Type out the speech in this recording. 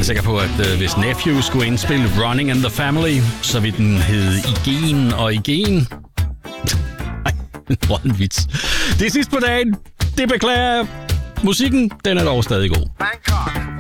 er sikker på, at hvis Nephew skulle indspille Running in the Family, så ville den hedde Igen og Igen. Ej, en vits. Det er sidst på dagen. Det beklager jeg. Musikken, den er dog stadig god. Bangkok.